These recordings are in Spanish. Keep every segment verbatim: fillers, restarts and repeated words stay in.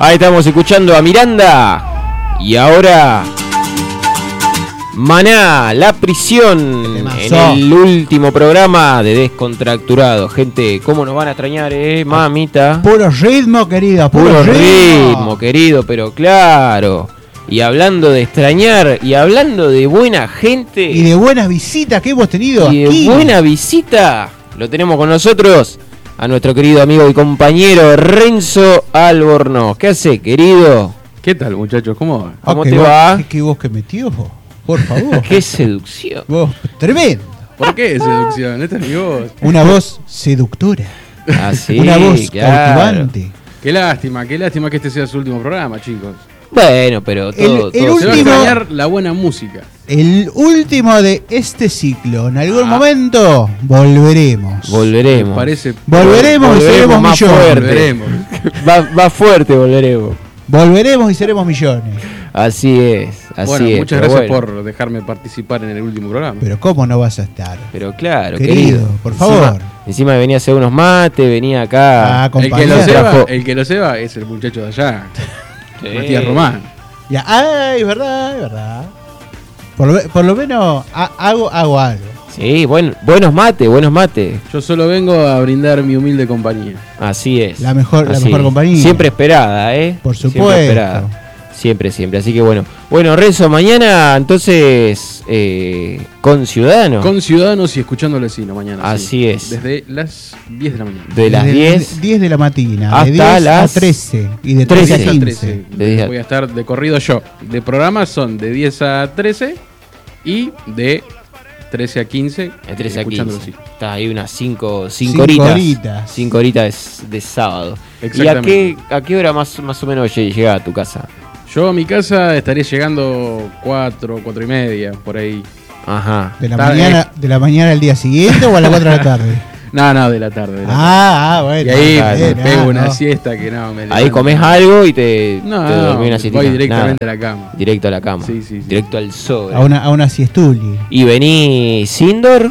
Ahí estamos escuchando a Miranda. Y ahora Maná, La Prisión, en el último programa de Descontracturado. Gente, ¿cómo nos van a extrañar, eh, mamita? Puro ritmo, querido, puro, puro ritmo. ritmo, querido, pero claro. Y hablando de extrañar, y hablando de buena gente. Y de buenas visitas que hemos tenido y aquí. Y de buena visita, lo tenemos con nosotros a nuestro querido amigo y compañero Renzo Albornoz. ¿Qué hace, querido? ¿Qué tal, muchachos? ¿Cómo va? ¿Cómo okay, te vos, va? ¿Qué, qué vos que metió? Por favor. ¡Qué seducción! Vos, tremendo. ¿Por qué seducción? Esta es mi voz. Una voz seductora. Ah, sí, Una voz claro. cautivante. Qué lástima, qué lástima que este sea su último programa, chicos. Bueno, pero todo, El- el todo Se va a último- extrañar la buena música. El último de este ciclo. En algún ah. momento volveremos. Volveremos. Me parece. Volveremos, y seremos más millones. fuerte. Volveremos. Va, va fuerte, volveremos. Volveremos y seremos millones. Así es, así bueno, es. muchas pero gracias bueno. por dejarme participar en el último programa. Pero ¿cómo no vas a estar? Pero claro, Querido, querido. por favor. Encima, encima venía a hacer unos mates, venía acá. Ah, el que compañero. lo Trajo- ceba, el que lo ceba es el muchacho de allá, Sí. Matías Román. Ya, ah, es verdad, es verdad. Por lo, por lo menos ha- hago, hago algo. Sí, buen, buenos mates, buenos mates. Yo solo vengo a brindar mi humilde compañía. Así es. La mejor, la Así mejor es. compañía. Siempre esperada, ¿eh? Por Siempre supuesto. esperada. Siempre, siempre. Así que bueno. Bueno, Renzo, mañana entonces eh, con Ciudadanos. Con Ciudadanos y escuchando al vecino mañana. Así sí. es. Desde las diez de la mañana. De las Desde diez diez de la mañana. hasta de diez las a trece. Y de trece trece a a quince. trece. De diez a- Voy a estar de corrido yo. De programas son de diez a trece y de trece a quince. De trece a escuchándolo, quince. sí. Está ahí unas cinco Cinco horitas. horitas. cinco horitas de, de sábado. ¿Y a Exactamente. qué, a qué hora más, más o menos lle- llega a tu casa? Yo a mi casa estaré llegando cuatro, cuatro y media, por ahí. Ajá. ¿De la, Está mañana, ¿De la mañana al día siguiente o a las cuatro de la tarde? No, no, de la tarde. De la tarde. Ah, ah, bueno. Y ahí está me bien, pego ah, una no. siesta que no me Ahí levanto. comes algo y te, No, te no, dormís una siestita. voy directamente Nada. a la cama. Directo a la cama. Sí, sí, sí. Directo al sobre. A una, a una siestuli. ¿Y venís Sindor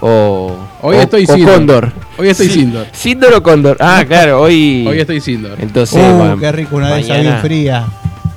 o, Hoy o- estoy o Sindor. Cóndor? Hoy estoy Sí. Sindor. ¿Sindor o Cóndor? Ah, claro, hoy. Hoy estoy Sindor. Entonces, Uh, ma- qué rico, una de esas mañana- bien fría.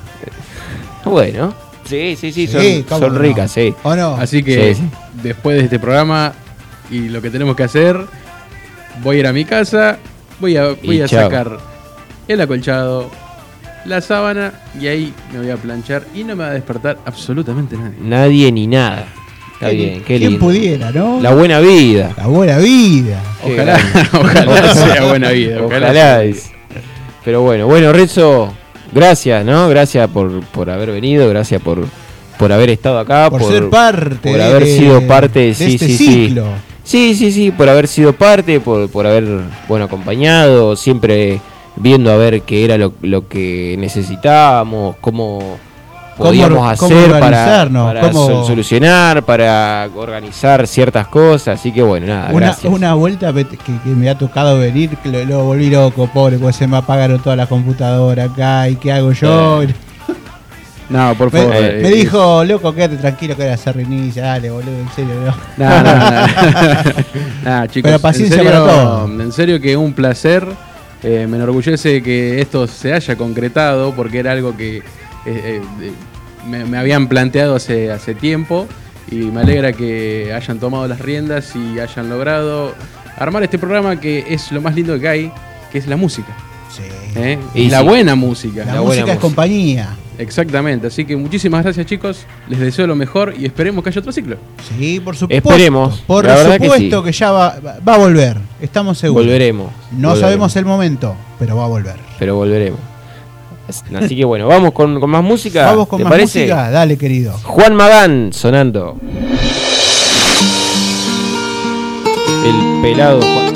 Bueno, sí, sí, sí, son, Sí, cómo son no. ricas, sí. ¿O no? Así que Sí, sí. después de este programa y lo que tenemos que hacer, voy a ir a mi casa, voy a, voy Y a chao. sacar el acolchado, la sábana y ahí me voy a planchar y no me va a despertar absolutamente nadie. Nadie ni nada. Está bien, qué ¿Quién lindo. pudiera, no? La buena vida. La buena vida. Qué Ojalá, grande. ojalá sea buena vida. Ojalá, Ojalá. sea. es- Pero bueno, bueno, Renzo, gracias, ¿no? Gracias por, por haber venido, gracias por, por haber estado acá, Por, ser parte por de, haber sido parte, de sí, este sí, sí. ciclo. Sí, sí, sí, por haber sido parte, por, por haber, bueno, acompañado, siempre viendo a ver qué era lo, lo que necesitábamos, cómo podíamos Cómo- hacer cómo para, organizarnos, para cómo- sol- solucionar, para organizar ciertas cosas, así que bueno, nada, Una, gracias. una vuelta que, que me ha tocado venir, que lo, lo volví loco, pobre, porque se me apagaron todas las computadoras acá. ¿Y qué hago yo? No, por Me, favor. me eh, dijo, loco, quédate tranquilo que era hacer reinicia. Dale, boludo, en serio, no. No, no, no. Nah, chicos, Pero paciencia en serio, para todo. En serio que un placer. Eh, me enorgullece que esto se haya concretado porque era algo que eh, eh, eh, me, me habían planteado hace, hace tiempo y me alegra que hayan tomado las riendas y hayan logrado armar este programa que es lo más lindo que hay, que es la música. Sí. ¿eh? Y Y la sí. buena música. La, La música buena es música. compañía. Exactamente, así que muchísimas gracias chicos, les deseo lo mejor y esperemos que haya otro ciclo. Sí, por supuesto. Esperemos, Por la verdad que supuesto sí. que, ya va, va a volver. Estamos seguros. Volveremos. No volveremos, sabemos el momento, pero va a volver. pero volveremos. Así que bueno, vamos con, con más música. Vamos con ¿te más parece? música. Dale, querido. Juan Magán sonando. El pelado Juan.